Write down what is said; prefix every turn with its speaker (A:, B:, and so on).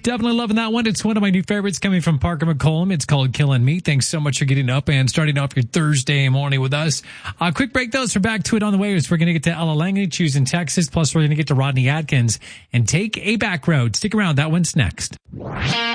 A: Definitely loving that one. It's one of my new favorites coming from Parker McCollum. It's called Killing Me. Thanks so much for getting up and starting off your Thursday morning with us. Quick break, though, so we're back to it on the way. We're going to get to Ella Langley, choosing Texas. Plus, we're going to get to Rodney Atkins and Take a Back Road. Stick around. That one's next.